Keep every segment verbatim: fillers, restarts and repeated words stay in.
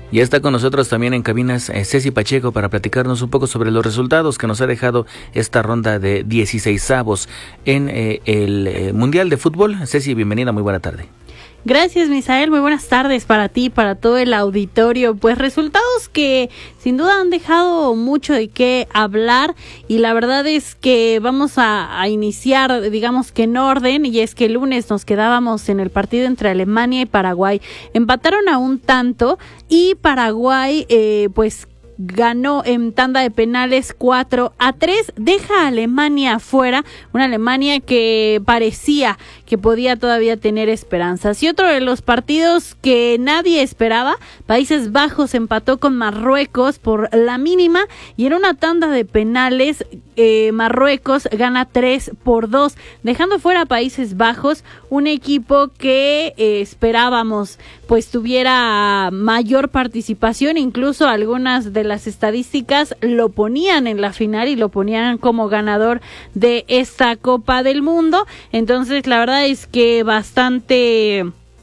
Ya está con nosotros también en cabinas eh, Ceci Pacheco para platicarnos un poco sobre los resultados que nos ha dejado esta ronda de dieciseisavos en eh, el eh, Mundial de Fútbol. Ceci, bienvenida, muy buena tarde. Gracias, Misael, muy buenas tardes para ti, para todo el auditorio. Pues resultados que sin duda han dejado mucho de qué hablar y la verdad es que vamos a, a iniciar, digamos que en orden, y es que el lunes nos quedábamos en el partido entre Alemania y Paraguay. Empataron a un tanto y Paraguay eh, pues ganó en tanda de penales cuatro a tres, deja a Alemania afuera, una Alemania que parecía que podía todavía tener esperanzas. Y otro de los partidos que nadie esperaba, Países Bajos empató con Marruecos por la mínima y en una tanda de penales eh, Marruecos gana tres por dos, dejando fuera a Países Bajos, un equipo que eh, esperábamos pues tuviera mayor participación, incluso algunas de las estadísticas lo ponían en la final y lo ponían como ganador de esta Copa del Mundo. Entonces la verdad es que bastante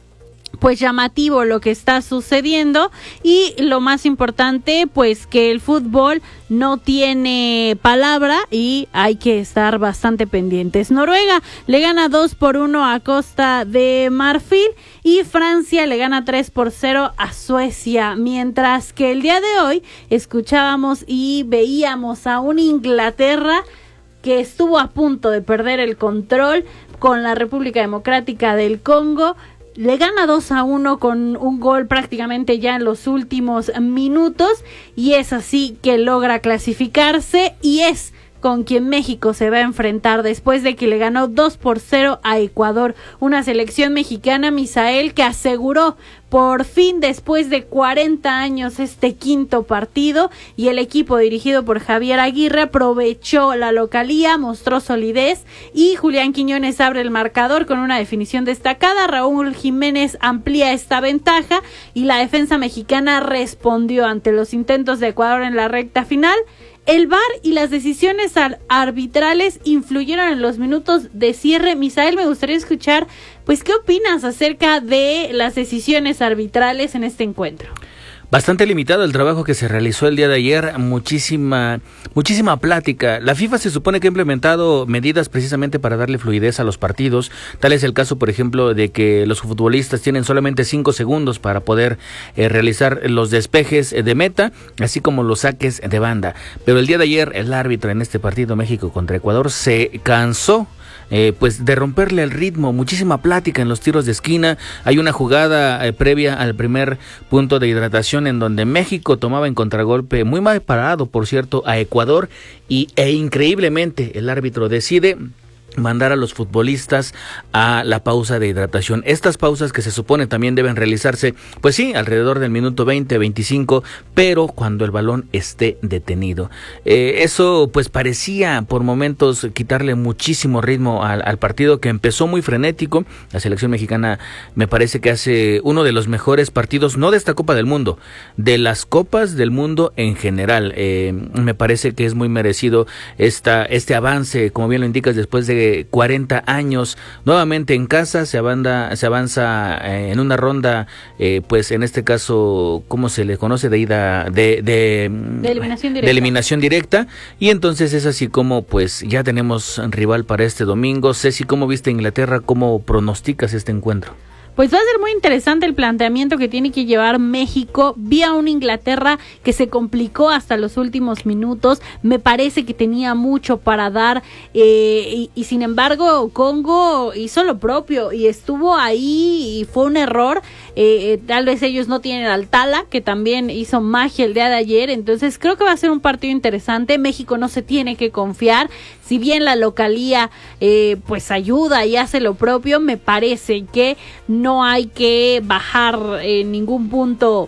pues llamativo lo que está sucediendo y lo más importante pues que el fútbol no tiene palabra y hay que estar bastante pendientes. Noruega le gana dos por uno a Costa de Marfil y Francia le gana tres por cero a Suecia, mientras que el día de hoy escuchábamos y veíamos a un Inglaterra que estuvo a punto de perder el control con la República Democrática del Congo. Le gana dos a uno con un gol prácticamente ya en los últimos minutos y es así que logra clasificarse y es con quien México se va a enfrentar después de que le ganó dos por cero a Ecuador, una selección mexicana, Misael, que aseguró por fin después de cuarenta años este quinto partido y el equipo dirigido por Javier Aguirre aprovechó la localía, mostró solidez y Julián Quiñones abre el marcador con una definición destacada, Raúl Jiménez amplía esta ventaja y la defensa mexicana respondió ante los intentos de Ecuador en la recta final. El V A R y las decisiones ar- arbitrales influyeron en los minutos de cierre. Misael, me gustaría escuchar, pues, ¿qué opinas acerca de las decisiones arbitrales en este encuentro? Bastante limitado el trabajo que se realizó el día de ayer, muchísima muchísima plática. La FIFA se supone que ha implementado medidas precisamente para darle fluidez a los partidos. Tal es el caso, por ejemplo, de que los futbolistas tienen solamente cinco segundos para poder eh, realizar los despejes de meta, así como los saques de banda. Pero el día de ayer el árbitro en este partido México contra Ecuador se cansó Eh, pues de romperle el ritmo, muchísima plática en los tiros de esquina. Hay una jugada eh, previa al primer punto de hidratación en donde México tomaba en contragolpe, muy mal parado por cierto, a Ecuador y, e increíblemente el árbitro decide mandar a los futbolistas a la pausa de hidratación. Estas pausas que se supone también deben realizarse, pues sí, alrededor del minuto veinte, veinticinco, pero cuando el balón esté detenido. Eh, eso pues parecía por momentos quitarle muchísimo ritmo al, al partido que empezó muy frenético. La selección mexicana me parece que hace uno de los mejores partidos, no de esta Copa del Mundo, de las Copas del Mundo en general. Eh, me parece que es muy merecido esta, este avance, como bien lo indicas, después de cuarenta años, nuevamente en casa se avanza, se avanza eh, en una ronda, eh, pues en este caso, ¿cómo se le conoce? De ida, de, de, de, eliminación directa. de eliminación directa, y entonces es así como pues ya tenemos rival para este domingo. Ceci, ¿cómo viste Inglaterra? ¿Cómo pronosticas este encuentro? Pues va a ser muy interesante el planteamiento que tiene que llevar México. Vi a una Inglaterra que se complicó hasta los últimos minutos. Me parece que tenía mucho para dar eh, y, y sin embargo Congo hizo lo propio y estuvo ahí y fue un error. Eh, tal vez ellos no tienen al Tala, que también hizo magia el día de ayer. Entonces creo que va a ser un partido interesante. México no se tiene que confiar. Si bien la localía eh, pues ayuda y hace lo propio, me parece que no hay que bajar en ningún punto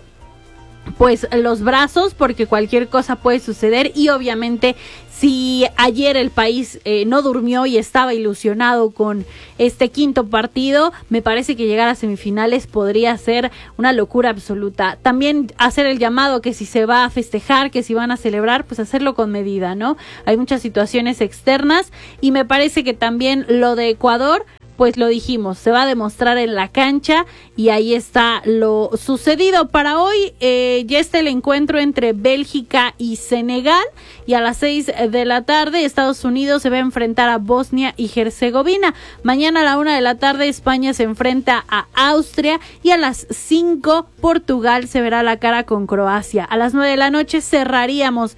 pues los brazos porque cualquier cosa puede suceder y obviamente si ayer el país eh, no durmió y estaba ilusionado con este quinto partido, me parece que llegar a semifinales podría ser una locura absoluta. También hacer el llamado que si se va a festejar, que si van a celebrar, pues hacerlo con medida, ¿no? Hay muchas situaciones externas y me parece que también lo de Ecuador pues lo dijimos, se va a demostrar en la cancha y ahí está lo sucedido. Para hoy eh, ya está el encuentro entre Bélgica y Senegal y a las seis de la tarde Estados Unidos se va a enfrentar a Bosnia y Herzegovina. Mañana a la una de la tarde España se enfrenta a Austria y a las cinco Portugal se verá la cara con Croacia. A las nueve de la noche cerraríamos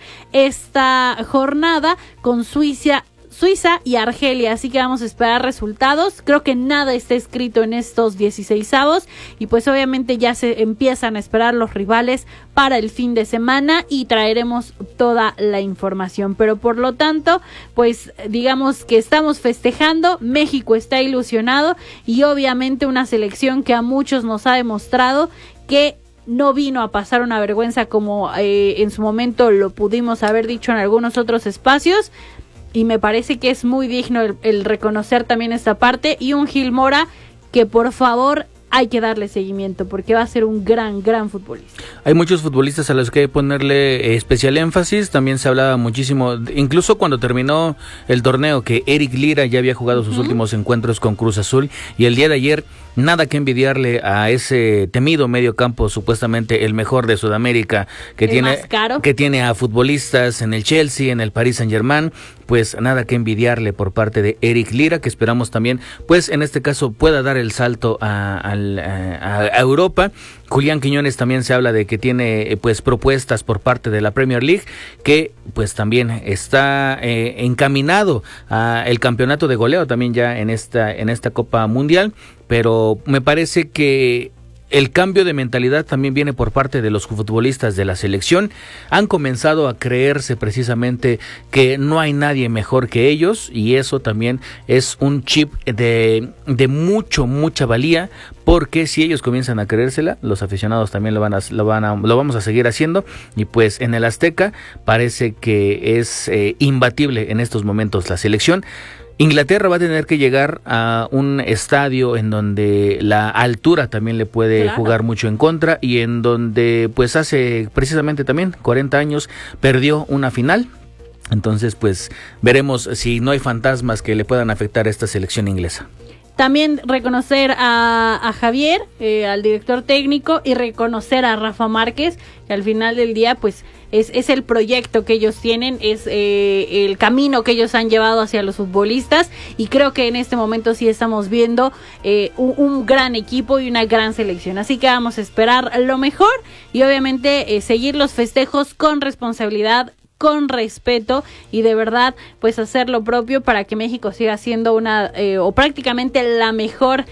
esta jornada con Suiza Suiza y Argelia, así que vamos a esperar resultados. Creo que nada está escrito en estos dieciseisavos y pues obviamente ya se empiezan a esperar los rivales para el fin de semana y traeremos toda la información, pero por lo tanto pues digamos que estamos festejando, México está ilusionado y obviamente una selección que a muchos nos ha demostrado que no vino a pasar una vergüenza como eh, en su momento lo pudimos haber dicho en algunos otros espacios. Y me parece que es muy digno el, el reconocer también esta parte. Y un Gil Mora que por favor hay que darle seguimiento porque va a ser un gran, gran futbolista. Hay muchos futbolistas a los que hay que ponerle especial énfasis. También se hablaba muchísimo, incluso cuando terminó el torneo, que Eric Lira ya había jugado sus uh-huh. últimos encuentros con Cruz Azul. Y el día de ayer, nada que envidiarle a ese temido medio campo, supuestamente el mejor de Sudamérica, que el tiene más caro. que tiene a futbolistas en el Chelsea, en el Paris Saint-Germain. Pues nada que envidiarle por parte de Eric Lira, que esperamos también, pues en este caso pueda dar el salto a, a, a, a Europa. Julián Quiñones también se habla de que tiene pues propuestas por parte de la Premier League, que pues también está eh, encaminado a el campeonato de goleo también ya en esta en esta Copa Mundial, pero me parece que el cambio de mentalidad también viene por parte de los futbolistas de la selección. Han comenzado a creerse precisamente que no hay nadie mejor que ellos y eso también es un chip de, de mucho, mucha valía, porque si ellos comienzan a creérsela, los aficionados también lo van a, lo van a, lo vamos a seguir haciendo y pues en el Azteca parece que es eh, imbatible en estos momentos la selección. Inglaterra va a tener que llegar a un estadio en donde la altura también le puede claro. jugar mucho en contra y en donde pues hace precisamente también cuarenta años perdió una final. Entonces pues veremos si no hay fantasmas que le puedan afectar a esta selección inglesa. También reconocer a, a Javier, eh, al director técnico, y reconocer a Rafa Márquez, que al final del día pues es, es el proyecto que ellos tienen, es eh, el camino que ellos han llevado hacia los futbolistas, y creo que en este momento sí estamos viendo eh, un, un gran equipo y una gran selección, así que vamos a esperar lo mejor y obviamente eh, seguir los festejos con responsabilidad, con respeto y de verdad pues hacer lo propio para que México siga siendo una eh, o prácticamente la mejor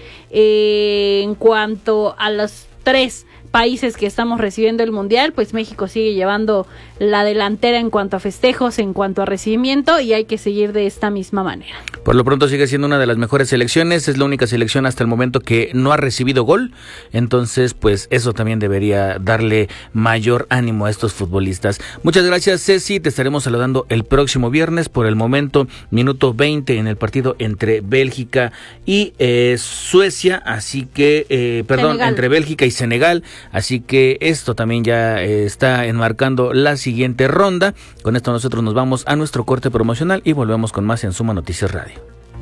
eh, en cuanto a los tres países que estamos recibiendo el mundial. Pues México sigue llevando la delantera en cuanto a festejos, en cuanto a recibimiento, y hay que seguir de esta misma manera. Por lo pronto sigue siendo una de las mejores selecciones, es la única selección hasta el momento que no ha recibido gol, entonces pues eso también debería darle mayor ánimo a estos futbolistas. Muchas gracias, Ceci, te estaremos saludando el próximo viernes. Por el momento, minuto veinte en el partido entre Bélgica y eh, Suecia, así que, eh, perdón, Senegal. entre Bélgica y Senegal, así que esto también ya eh, está enmarcando la siguiente ronda. Con esto nosotros nos vamos a nuestro corte promocional y volvemos con más en Suma Noticias Radio.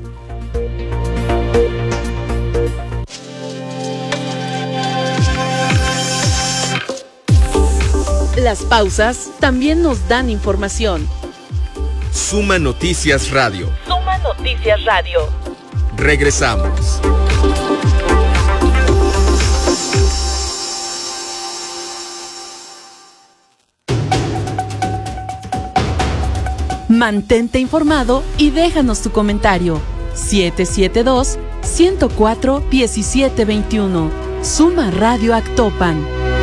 Las pausas también nos dan información. Suma Noticias Radio. Suma Noticias Radio. Regresamos. Mantente informado y déjanos tu comentario. siete siete dos, uno cero cuatro, uno siete dos uno. Suma Radio Actopan.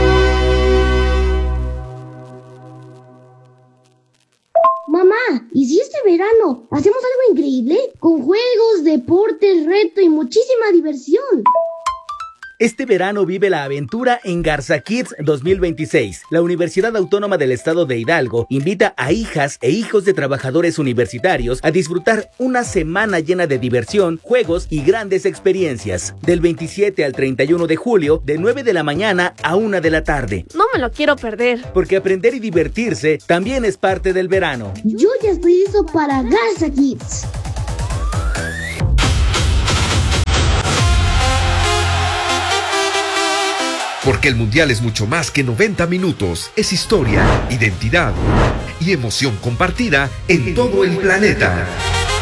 Mamá, ¿y si este verano hacemos algo increíble? Con juegos, deportes, reto y muchísima diversión. Este verano vive la aventura en Garza Kids dos mil veintiséis. La Universidad Autónoma del Estado de Hidalgo invita a hijas e hijos de trabajadores universitarios a disfrutar una semana llena de diversión, juegos y grandes experiencias. Del veintisiete al treinta y uno de julio, de nueve de la mañana a una de la tarde. No me lo quiero perder. Porque aprender y divertirse también es parte del verano. Yo ya estoy listo para Garza Kids. Porque el Mundial es mucho más que noventa minutos. Es historia, identidad y emoción compartida en todo el planeta.